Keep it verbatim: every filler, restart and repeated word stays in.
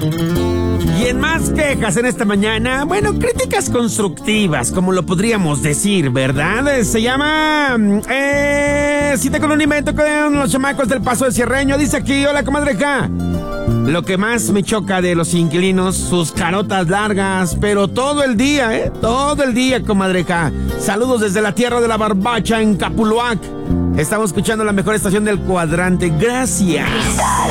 Y en más quejas en esta mañana, bueno, críticas constructivas, como lo podríamos decir, ¿verdad? Se llama... Eh, cita con un invento con los chamacos del Paso de Cierreño. Dice aquí, hola, comadreja. Lo que más me choca de los inquilinos, sus carotas largas, pero todo el día, ¿eh? Todo el día, comadreja. Saludos desde la tierra de la barbacha en Capuluac. Estamos escuchando la mejor estación del cuadrante. Gracias.